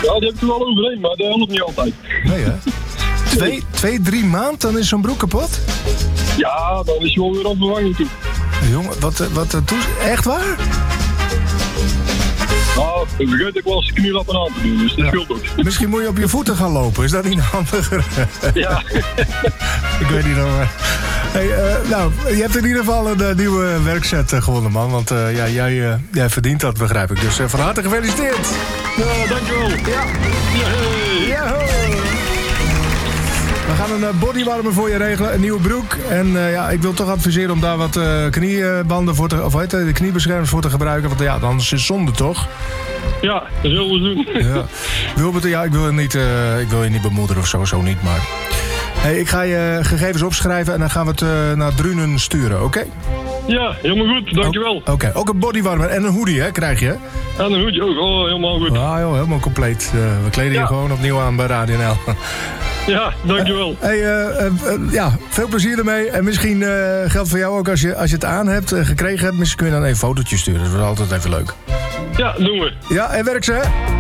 Ja, die heb ik er wel overheen, maar dat helpt niet altijd. Nee, hè? 2-3 maanden, dan is zo'n broek kapot? Ja, dan is je wel weer aan vervanging toe. Jongen, wat echt waar? Nou, ik vergeet ook wel eens de knielappen aan te doen, dus dat scheelt ook. Misschien moet je op je voeten gaan lopen, is dat niet handiger? Ja. Ik weet niet nog. Hey, nou, je hebt in ieder geval een nieuwe werkset gewonnen, man. Want jij verdient dat, begrijp ik. Dus van harte gefeliciteerd. Ja, dankjewel. Ja. Yahoo. We gaan een bodywarmer voor je regelen, een nieuwe broek. En ik wil toch adviseren om daar wat kniebanden voor te... Of heet het, de kniebeschermers voor te gebruiken. Want ja, anders is het zonde, toch? Ja, dat zullen we doen. Ja. Wilbert, ik wil je niet bemoederen of zo niet, maar... Hey, ik ga je gegevens opschrijven en dan gaan we het naar Drunen sturen, oké? Ja, helemaal goed, dankjewel. Oké, ook een bodywarmer en een hoodie, hè, krijg je? En een hoedje ook, helemaal goed. Ah joh, helemaal compleet. We kleden je gewoon opnieuw aan bij Radio NL. Ja, dankjewel. Veel plezier ermee. En misschien geldt voor jou ook als je het aan hebt, gekregen hebt. Misschien kun je dan even fotootjes sturen. Dat is altijd even leuk. Ja, doen we. Ja, en werk ze, hè?